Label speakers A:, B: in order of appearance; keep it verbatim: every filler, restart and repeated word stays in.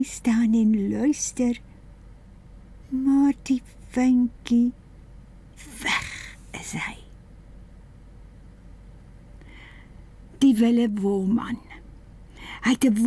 A: staan en luister, maar die vinkie, weg is hy. Die wille wolman. Hy het 'n